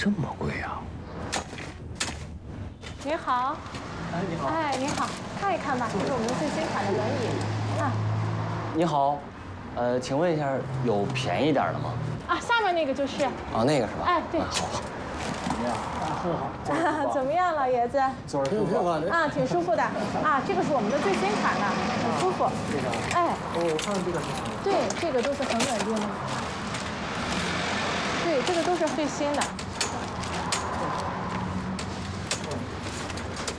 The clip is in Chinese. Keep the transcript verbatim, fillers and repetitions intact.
这么贵啊？ 您好。哎，你好。哎，您好，看一看吧，这是我们最新款的轮椅。啊。 你好，呃，请问一下，有便宜点的吗？ 啊，下面那个就是。 啊，那个是吧？ 哎，对。 好好。 怎么样？很好。 怎么样，老爷子？ 坐着舒服啊，挺舒服的。啊，这个是我们的最新款的，很舒服。 这个。 哎。 哦，我看这个是。 对，这个都是很稳定的。对，这个都是最新的。